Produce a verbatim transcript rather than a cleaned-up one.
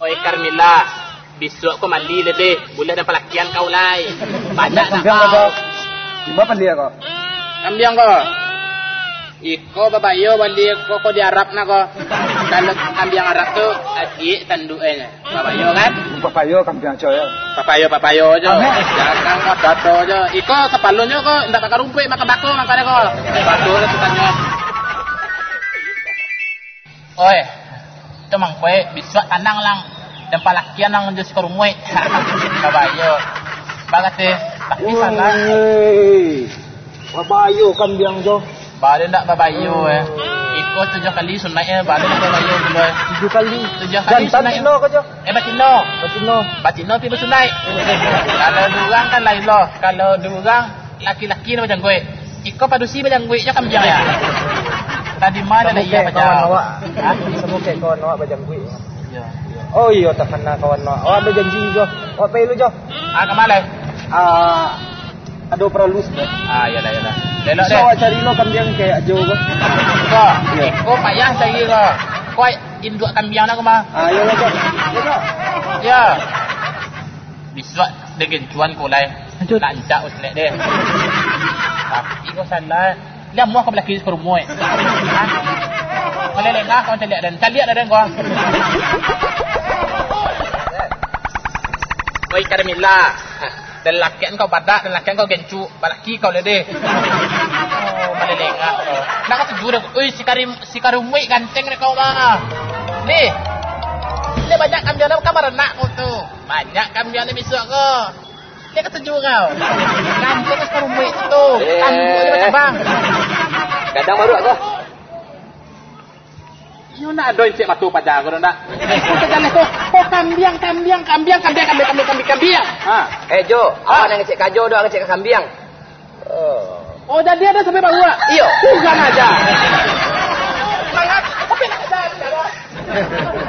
Oi Carmilla, besok kau mandi lebih. Boleh dan pelakian kau lai. Banyak nak kau. Gimana pandia kau? Kambing kau. Iko babayo bali ko ko di Arab na ko. Kalau kambing Arab tu adik tanduknya. Babayo kan? Babayo kambing aja ya. Papayo papayo aja. Jangan kau dato aja. Iko kepalunnya ko ndak pakai rumput makan bako makanya ko. Bako tu tanya. Oi. Tu mang kue biswa tanang lang dan palakian lang just ko rumoi. Babayo. Bagate tak bisa kan? Babayo kambing aja. Balik nak babayo eh. Ikut tujuh kali sunat eh. Balik nak babayo dulu eh. Tujuh kali. Tujuh kali sunat. Dan batino kau Eh batino. Batino. Batino pi bersunat. Kalau durang kan lain loh. Kalau durang laki-laki ni macam gue. Ikut padusi macam gue je kan macam ya. Tadi mana dah iya macam. Awak. Ha? Semua kawan kawan awak macam gue. Ya. Oh iya tak kena kawan awak. Awak ada janji je. Awak pay lu je. Ah ke mana? Ah ada peralus dah. Ah yalah yalah. Lelok so, deh. Awak cari lo kambing kayak ajo ke? Kau. Kau payah cari kau. Kau induk kambing nak ke mah? Ah yalah je. Ya. Ya. Biswa dengan cuan kau lai. Lancar uslet deh. Tapi kau salah. Dia mau kau belaki ke rumah. Ha? Kau lelengah kau cari dan cari ada dan kau. Oi Carmilla. Dan laki kau badak dan laki kau gencu. Balaki kau lede. Oh, malelengah kau. Nak kau tuju dah. Oi si Karim si Karumui ganteng ni kau mah. Ni. Dia banyak kambing dalam kamar nak kau tu. Banyak kambing ni besok kau. Dia kata tuju kau. Ganteng si Karumui tu. Tangguh dia macam bang. Kadang baru aku. You nak ada encik matu pada aku nak. Kau jalan tu. Oh kambing, kambing, kambing, kambing, kambing, kambing, kambing, kambing. Ha. Eh Jo, awak nak ngecek kajo doang ngecek kambing. Oh. Oh jadi ada sampai baru ah? Iyo. Bukan aja. Sangat. Tapi nak ada.